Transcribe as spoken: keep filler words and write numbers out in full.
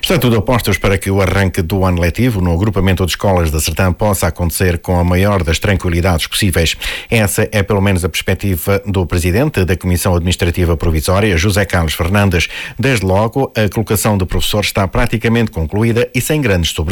Está tudo a postos para que o arranque do ano letivo no agrupamento de escolas da Sertã possa acontecer com a maior das tranquilidades possíveis. Essa é pelo menos a perspectiva do presidente da Comissão Administrativa Provisória, José Carlos Fernandes. Desde logo, a colocação de professores está praticamente concluída e sem grandes sobressaltos.